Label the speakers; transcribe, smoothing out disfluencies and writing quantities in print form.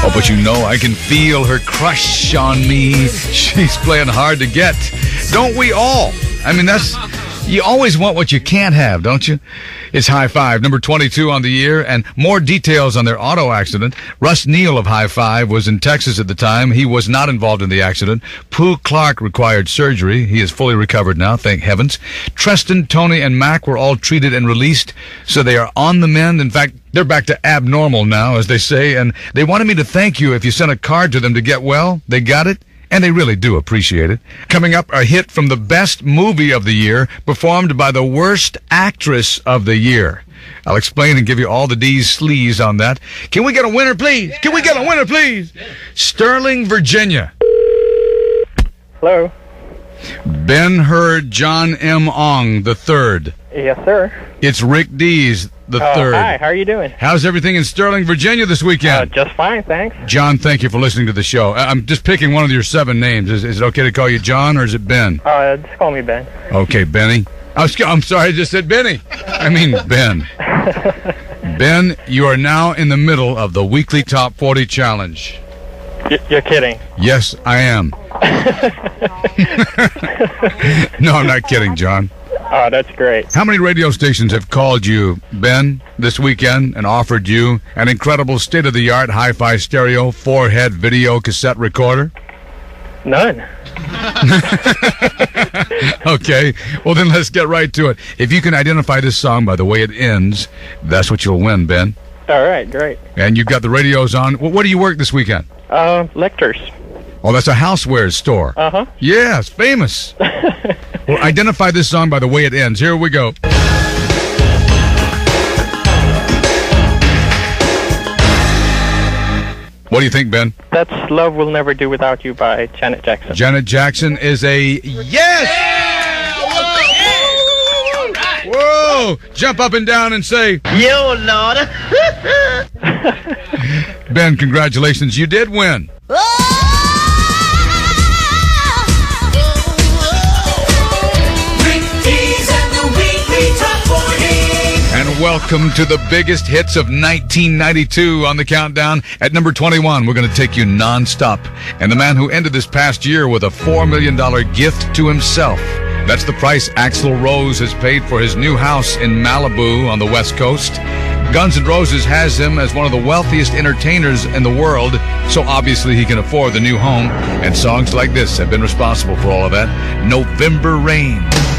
Speaker 1: Oh, but you know, I can feel her crush on me. She's playing hard to get. Don't we all? I mean, you always want what you can't have, don't you? It's High Five, number 22 on the year, and more details on their auto accident. Russ Neal of High Five was in Texas at the time. He was not involved in the accident. Pooh Clark required surgery. He is fully recovered now, thank heavens. Treston, Tony, and Mac were all treated and released, so they are on the mend. In fact, they're back to abnormal now, as they say, and they wanted me to thank you if you sent a card to them to get well. They got it. And they really do appreciate it. Coming up, a hit from the best movie of the year, performed by the worst actress of the year. I'll explain and give you all the D's sleaze on that. Can we get a winner, please? Can we get a winner, please? Sterling, Virginia.
Speaker 2: Hello.
Speaker 1: Ben-Hur John M. Ong, the third.
Speaker 2: Yes, sir.
Speaker 1: It's Rick Dees, the third.
Speaker 2: Hi, how are you doing?
Speaker 1: How's everything in Sterling, Virginia this weekend?
Speaker 2: Just fine, thanks.
Speaker 1: John, thank you for listening to the show. I'm just picking one of your 7 names. Is it okay to call you John, or is it Ben?
Speaker 2: Just call me Ben.
Speaker 1: Okay, Benny. I'm sorry, I just said Benny. I mean Ben. Ben, you are now in the middle of the weekly Top 40 Challenge.
Speaker 2: You're kidding.
Speaker 1: Yes, I am. No, I'm not kidding, John.
Speaker 2: Oh, that's great.
Speaker 1: How many radio stations have called you, Ben, this weekend and offered you an incredible state-of-the-art hi-fi stereo 4-head video cassette recorder?
Speaker 2: None.
Speaker 1: Okay, well then let's get right to it. If you can identify this song by the way it ends, that's what you'll win, Ben.
Speaker 2: All right, great.
Speaker 1: And you've got the radios on. What do you work this weekend?
Speaker 2: Lectors.
Speaker 1: Oh, that's a housewares store.
Speaker 2: Uh-huh.
Speaker 1: Yes, famous. Well, identify this song by the way it ends. Here we go. What do you think, Ben?
Speaker 2: That's Love Will Never Do Without You by Janet Jackson.
Speaker 1: Janet Jackson is a yes! Yeah! Whoa! Jump up and down and say,
Speaker 3: Yo, Lord.
Speaker 1: Ben, congratulations. You did win. And welcome to the biggest hits of 1992 on the countdown. At number 21, we're going to take you nonstop. And the man who ended this past year with a $4 million gift to himself. That's the price Axl Rose has paid for his new house in Malibu on the West Coast. Guns N' Roses has him as one of the wealthiest entertainers in the world, so obviously he can afford the new home. And songs like this have been responsible for all of that. November Rain.